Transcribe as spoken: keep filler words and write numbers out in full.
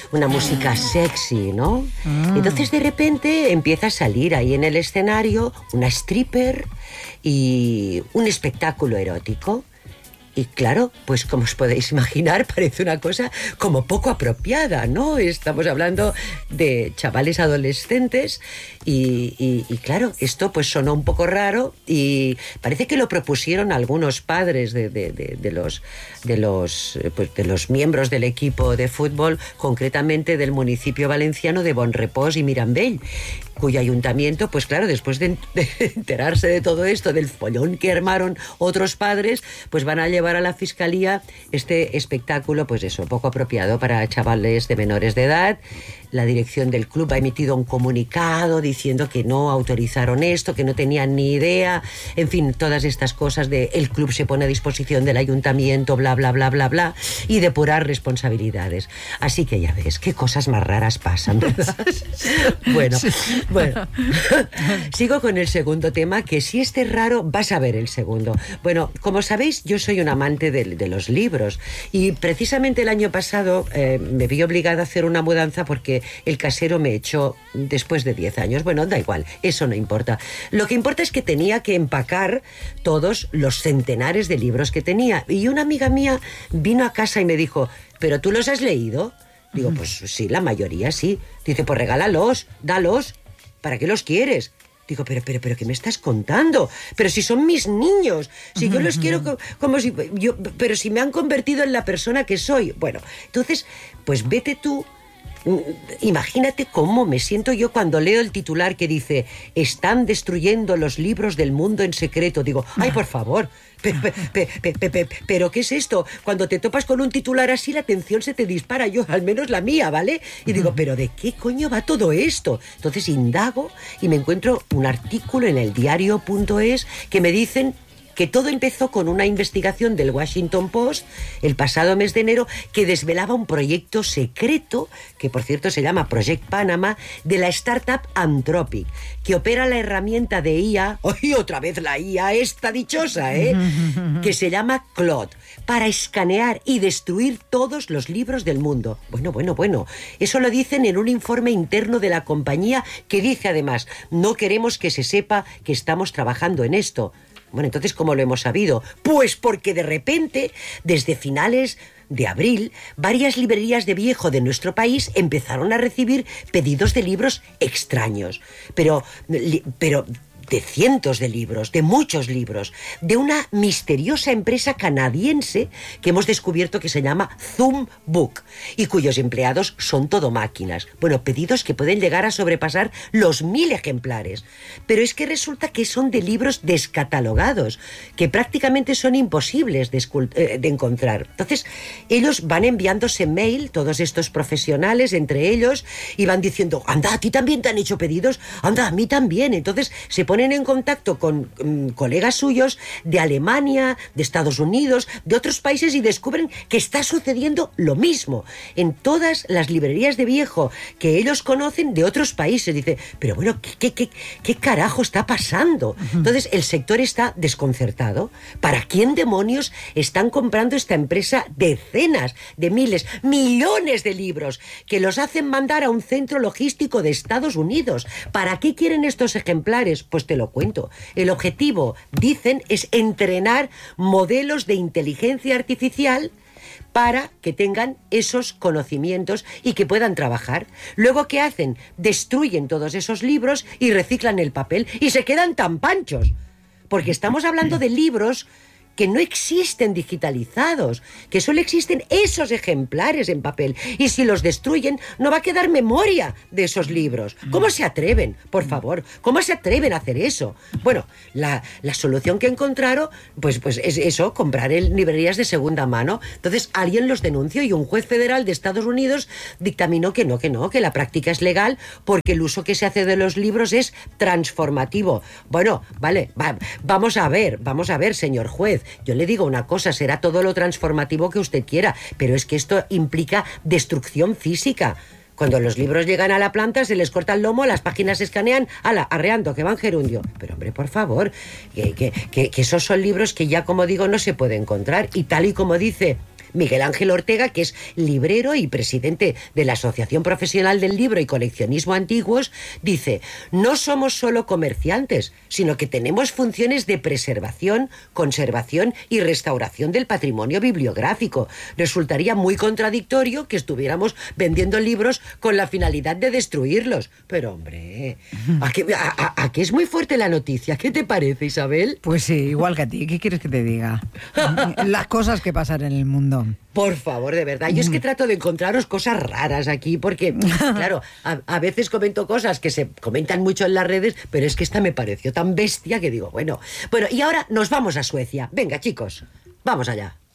una música sexy, ¿no? Mm. Entonces de repente empieza a salir ahí en el escenario una stripper y un espectáculo erótico. Y claro, pues como os podéis imaginar, parece una cosa como poco apropiada, ¿no? Estamos hablando de chavales adolescentes y, y, y claro, esto pues sonó un poco raro y parece que lo propusieron algunos padres de, de, de, de, los, de, los, pues, de los miembros del equipo de fútbol, concretamente del municipio valenciano de Bonrepòs y Mirambell, cuyo ayuntamiento, pues claro, después de, de enterarse de todo esto, del follón que armaron otros padres, pues van a llevar a la fiscalía este espectáculo, pues eso, poco apropiado para chavales de menores de edad. La dirección del club ha emitido un comunicado diciendo que no autorizaron esto, que no tenían ni idea, en fin, todas estas cosas de el club se pone a disposición del ayuntamiento, bla, bla, bla, bla, bla, y depurar responsabilidades. Así que ya ves, qué cosas más raras pasan, ¿verdad? Bueno, bueno, sigo con el segundo tema, que si este es raro, vas a ver el segundo. Bueno, como sabéis, yo soy un amante de, de los libros y precisamente el año pasado eh, me vi obligada a hacer una mudanza porque el casero me echó después de diez años. Bueno, da igual, eso no importa. Lo que importa es que tenía que empacar todos los centenares de libros que tenía. Y una amiga mía vino a casa y me dijo, ¿pero tú los has leído? Digo, pues sí, la mayoría sí. Dice, pues regálalos, dalos. ¿Para qué los quieres? Digo, pero, pero, pero, ¿qué me estás contando? Pero si son mis niños, si yo los quiero como, como si... yo, pero si me han convertido en la persona que soy. Bueno, entonces, pues vete tú. Imagínate cómo me siento yo cuando leo el titular que dice están destruyendo los libros del mundo en secreto. Digo, ay, por favor, pero, pero, pero, pero, pero ¿qué es esto? Cuando te topas con un titular así, la atención se te dispara, yo, al menos la mía, ¿vale? Y digo, ¿pero de qué coño va todo esto? Entonces indago y me encuentro un artículo en el diario punto es que me dicen que todo empezó con una investigación del Washington Post el pasado mes de enero que desvelaba un proyecto secreto, que por cierto se llama Project Panama, de la startup Anthropic, que opera la herramienta de I A, ¡ay, otra vez la I A esta dichosa, eh! que se llama Claude, para escanear y destruir todos los libros del mundo. Bueno, bueno, bueno, eso lo dicen en un informe interno de la compañía que dice además, no queremos que se sepa que estamos trabajando en esto. Bueno, entonces, ¿cómo lo hemos sabido? Pues porque de repente, desde finales de abril, varias librerías de viejo de nuestro país empezaron a recibir pedidos de libros extraños. Pero, pero de cientos de libros, de muchos libros, de una misteriosa empresa canadiense que hemos descubierto que se llama Zoom Book y cuyos empleados son todo máquinas. Bueno, pedidos que pueden llegar a sobrepasar los mil ejemplares. Pero es que resulta que son de libros descatalogados, que prácticamente son imposibles de, eh, de encontrar. Entonces, ellos van enviándose mail, todos estos profesionales, entre ellos, y van diciendo, anda, ¿a ti también te han hecho pedidos? Anda, a mí también. Entonces, se ponen en contacto con um, colegas suyos de Alemania, de Estados Unidos, de otros países y descubren que está sucediendo lo mismo en todas las librerías de viejo que ellos conocen de otros países. Dice, pero bueno, ¿qué, qué, qué, qué carajo está pasando? Uh-huh. Entonces el sector está desconcertado. ¿Para quién demonios están comprando esta empresa decenas de miles, millones de libros que los hacen mandar a un centro logístico de Estados Unidos? ¿Para qué quieren estos ejemplares? Pues te lo cuento. El objetivo, dicen, es entrenar modelos de inteligencia artificial para que tengan esos conocimientos y que puedan trabajar. Luego, ¿qué hacen? Destruyen todos esos libros y reciclan el papel y se quedan tan panchos. Porque estamos hablando de libros que no existen digitalizados, que solo existen esos ejemplares en papel. Y si los destruyen, no va a quedar memoria de esos libros. ¿Cómo se atreven, por favor? ¿Cómo se atreven a hacer eso? Bueno, la, la solución que encontraron, pues, pues es eso, comprar en librerías de segunda mano. Entonces, alguien los denunció y un juez federal de Estados Unidos dictaminó que no, que no, que la práctica es legal porque el uso que se hace de los libros es transformativo. Bueno, vale, va, vamos a ver, vamos a ver, señor juez. Yo le digo una cosa, será todo lo transformativo que usted quiera, pero es que esto implica destrucción física. Cuando los libros llegan a la planta, se les corta el lomo, las páginas se escanean, ala, arreando, que van gerundio. Pero hombre, por favor, que, que, que, que esos son libros que ya, como digo, no se puede encontrar. Y tal y como dice Miguel Ángel Ortega, que es librero y presidente de la Asociación Profesional del Libro y Coleccionismo Antiguos, dice: no somos solo comerciantes, sino que tenemos funciones de preservación, conservación y restauración del patrimonio bibliográfico. Resultaría muy contradictorio que estuviéramos vendiendo libros con la finalidad de destruirlos. Pero, hombre, ¿a qué, a, a, a qué es muy fuerte la noticia? ¿Qué te parece, Isabel? Pues sí, igual que a ti. ¿Qué quieres que te diga? Las cosas que pasan en el mundo. Por favor, de verdad. Yo es que trato de encontraros cosas raras aquí, porque, claro, a, a veces comento cosas que se comentan mucho en las redes, pero es que esta me pareció tan bestia que digo, bueno. Bueno, y ahora nos vamos a Suecia. Venga, chicos, vamos allá.